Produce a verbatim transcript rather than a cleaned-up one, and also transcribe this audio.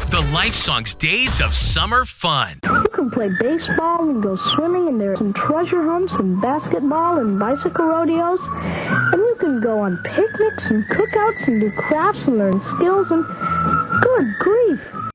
The Life Songs Days of Summer Fun. You can play baseball and go swimming, and there's some treasure hunts and basketball and bicycle rodeos. And you can go on picnics and cookouts and do crafts and learn skills and good grief.